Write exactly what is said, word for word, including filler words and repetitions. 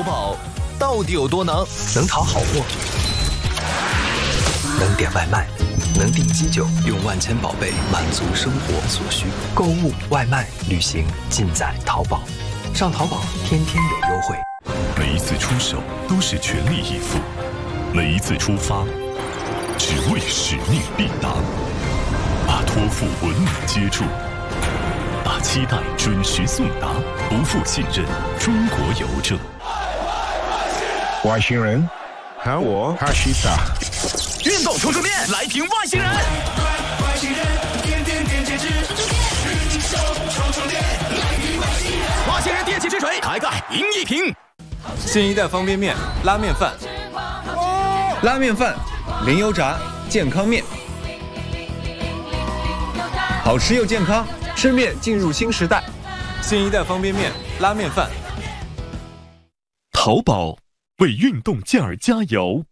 淘宝到底有多能？ 能淘好货，能点外卖，能订机酒，用万千宝贝满足生活所需。购物、外卖、旅行，尽在淘宝。上淘宝，天天有优惠。 每一次出手都是全力以赴，每一次出发，只为使命必达。把托付稳稳接住，把期待准时送达，不负信任。中国邮政。 外星人，喊我哈西达。 运动充充电，来瓶外星人。外星人，点点点点指，运动充充电，来瓶外星人。外星人电器之锤，开盖赢一瓶。 新一代方便面，拉面饭。拉面饭，零油炸，健康面。好吃又健康，吃面进入新时代。新一代方便面，拉面饭。 淘宝为运动健儿加油。